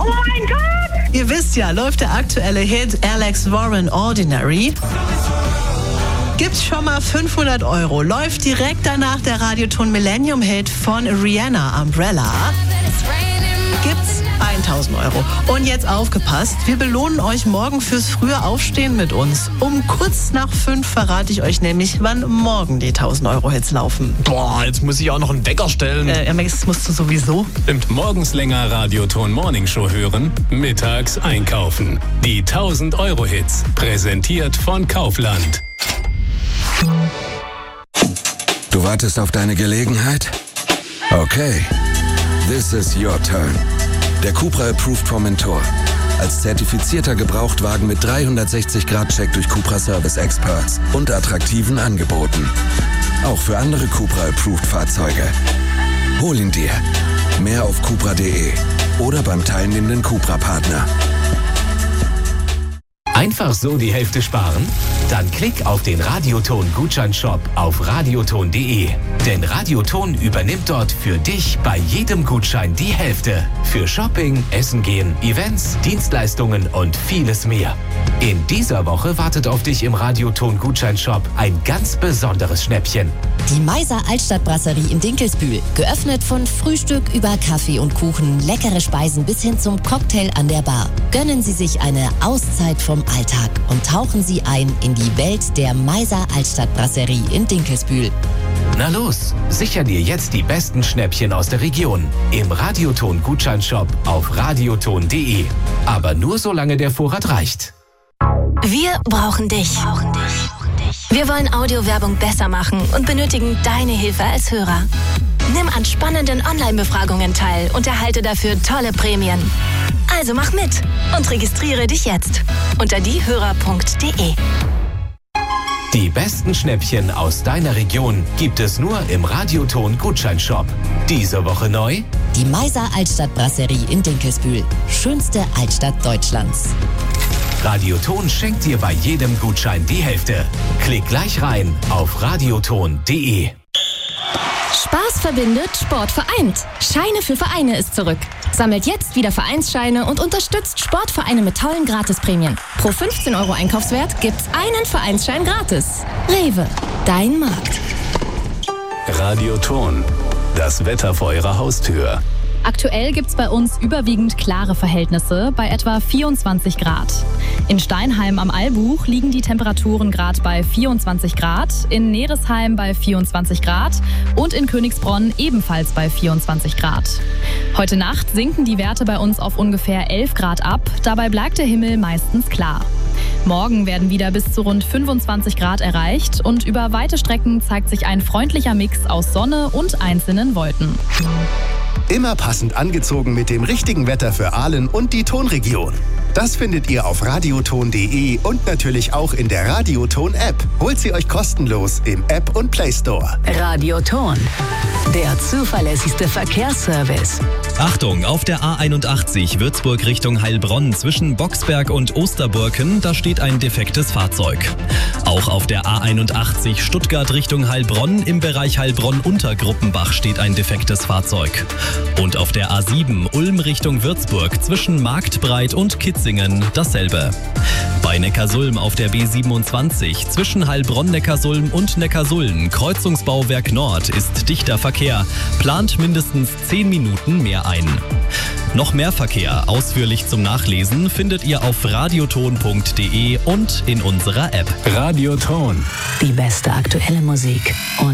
Oh mein Gott! Ihr wisst ja, läuft der aktuelle Hit Alex Warren Ordinary. Gibt's schon mal 500 €. Läuft direkt danach der Radioton Millennium Hit von Rihanna, Umbrella. Gibt's 1.000 €. Und jetzt aufgepasst, wir belohnen euch morgen fürs frühe Aufstehen mit uns. Um kurz nach 5 verrate ich euch nämlich, wann morgen die 1.000 € Hits laufen. Boah, jetzt muss ich auch noch einen Wecker stellen. Das musst du sowieso. Stimmt, morgens länger Radioton Morning Show hören, mittags einkaufen. Die 1.000 € Hits, präsentiert von Kaufland. Du wartest auf deine Gelegenheit? Okay. This is your turn. Der Cupra Approved Formentor. Als zertifizierter Gebrauchtwagen mit 360-Grad-Check durch Cupra Service Experts und attraktiven Angeboten. Auch für andere Cupra Approved Fahrzeuge. Hol ihn dir. Mehr auf cupra.de oder beim teilnehmenden Cupra-Partner. Einfach so die Hälfte sparen? Dann klick auf den Radioton-Gutscheinshop auf radioton.de. Denn Radioton übernimmt dort für dich bei jedem Gutschein die Hälfte. Für Shopping, Essen gehen, Events, Dienstleistungen und vieles mehr. In dieser Woche wartet auf dich im Radioton-Gutscheinshop ein ganz besonderes Schnäppchen. Die Meiser Altstadtbrasserie in Dinkelsbühl. Geöffnet von Frühstück über Kaffee und Kuchen, leckere Speisen bis hin zum Cocktail an der Bar. Gönnen Sie sich eine Auszeit vom Alltag und tauchen Sie ein in die Welt der Meiser Altstadtbrasserie in Dinkelsbühl. Na los, sicher dir jetzt die besten Schnäppchen aus der Region im Radioton-Gutscheinshop auf radioton.de. Aber nur solange der Vorrat reicht. Wir brauchen dich. Wir wollen Audiowerbung besser machen und benötigen deine Hilfe als Hörer. Nimm an spannenden Online-Befragungen teil und erhalte dafür tolle Prämien. Also mach mit und registriere dich jetzt unter diehörer.de. Die besten Schnäppchen aus deiner Region gibt es nur im Radioton-Gutscheinshop. Diese Woche neu: Die Meiser Altstadtbrasserie in Dinkelsbühl. Schönste Altstadt Deutschlands. Radioton schenkt dir bei jedem Gutschein die Hälfte. Klick gleich rein auf radioton.de. Spaß verbindet, Sport vereint. Scheine für Vereine ist zurück. Sammelt jetzt wieder Vereinsscheine und unterstützt Sportvereine mit tollen Gratisprämien. Pro 15 € Einkaufswert gibt's einen Vereinsschein gratis. Rewe, dein Markt. Radioton, das Wetter vor eurer Haustür. Aktuell gibt's bei uns überwiegend klare Verhältnisse bei etwa 24 Grad. In Steinheim am Albuch liegen die Temperaturen gerade bei 24 Grad, in Neresheim bei 24 Grad und in Königsbronn ebenfalls bei 24 Grad. Heute Nacht sinken die Werte bei uns auf ungefähr 11 Grad ab, dabei bleibt der Himmel meistens klar. Morgen werden wieder bis zu rund 25 Grad erreicht und über weite Strecken zeigt sich ein freundlicher Mix aus Sonne und einzelnen Wolken. Immer passend angezogen mit dem richtigen Wetter für Aalen und die Tonregion. Das findet ihr auf radioton.de und natürlich auch in der Radioton-App. Holt sie euch kostenlos im App- und Play-Store. Radioton, der zuverlässigste Verkehrsservice. Achtung, auf der A81 Würzburg Richtung Heilbronn zwischen Boxberg und Osterburken, da steht ein defektes Fahrzeug. Auch auf der A81 Stuttgart Richtung Heilbronn im Bereich Heilbronn-Untergruppenbach steht ein defektes Fahrzeug. Und auf der A7 Ulm Richtung Würzburg zwischen Marktbreit und Kitzingen dasselbe. Bei Neckarsulm auf der B27 zwischen Heilbronn-Neckarsulm und Neckarsulm Kreuzungsbauwerk Nord ist dichter Verkehr. Plant mindestens 10 Minuten mehr ein. Noch mehr Verkehr ausführlich zum Nachlesen findet ihr auf radioton.de und in unserer App. Radioton. Die beste aktuelle Musik. Und